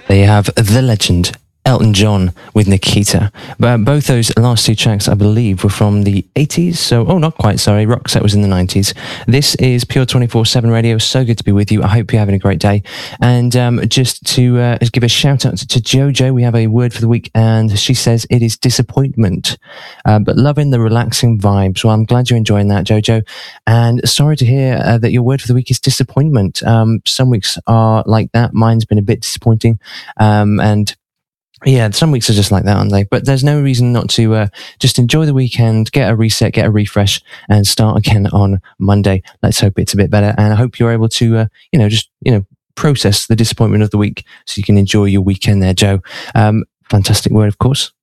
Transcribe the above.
There you have the legend Elton John with Nikita. But both those last two tracks, I believe, were from the 80s. So, not quite, sorry. Roxette was in the 90s. This is Pure 24/7 Radio. So good to be with you. I hope you're having a great day. And just to give a shout out to Jojo, we have a word for the week, and she says it is disappointment, but loving the relaxing vibes. Well, I'm glad you're enjoying that, Jojo. And sorry to hear that your word for the week is disappointment. Some weeks are like that. Mine's been a bit disappointing. And yeah, some weeks are just like that, aren't they? But there's no reason not to just enjoy the weekend, get a reset, get a refresh, and start again on Monday. Let's hope it's a bit better. And I hope you're able to, process the disappointment of the week so you can enjoy your weekend there, Joe. Fantastic word, of course.